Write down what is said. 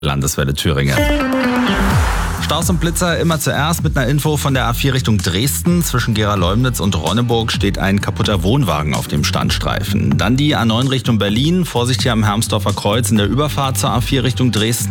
Landeswelle Thüringen. Staus und Blitzer immer zuerst mit einer Info von der A4 Richtung Dresden. Zwischen Gera-Leumnitz und Ronneburg steht ein kaputter Wohnwagen auf dem Standstreifen. Dann die A9 Richtung Berlin. Vorsicht hier am Hermsdorfer Kreuz in der Überfahrt zur A4 Richtung Dresden.